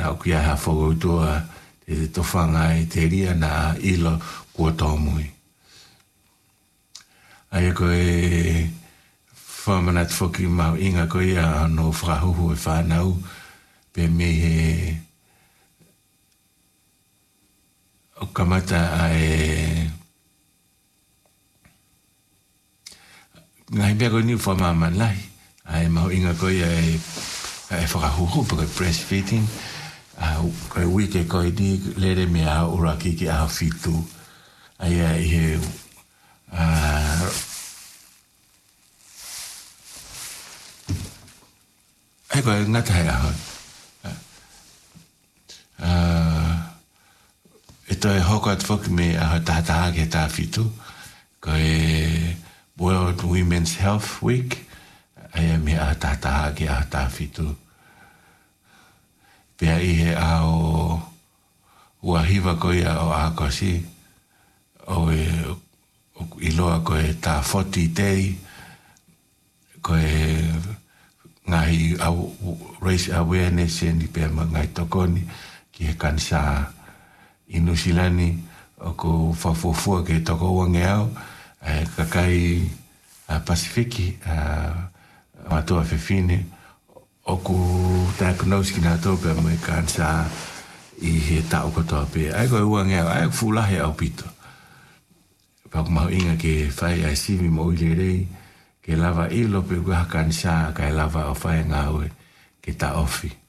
hau kia ha whakautua te tofanga e te ria na ilo kua tōmui. Ai koe whamanat whoki mau inga koe a no whakahuhu e whanau pe me he o kamata ai ngai bea koe ni whamaman lai ai mau inga koe e whakahuhu pa koe breastfeeding koe wike koe ni lere me a uraki ki a whitu ai ai he ai koe ngata hea hoi e toi hoko at whoki me a tātaha ke tā whitu koe World Women's Health Week ai me a tātaha ke a tā whitu pia i he ao ua hiwa koe o a kosi o i loa koe tā 40 day koe ngai au raise awareness ni pe ngai tokoni ki he kansa i Nusilani o ko whawhawhua ke toko wange au kakai Pasifiki matua whewhine o ko diagnose ki nā tōpea mai kansa i he tau katoa pe ai koe wange au ai fulahe au pito pako mahu inga ke whai ai sivi mo ile rei ke lava ilo pe kua kansa kai lava o whai ngāue ke ta ofi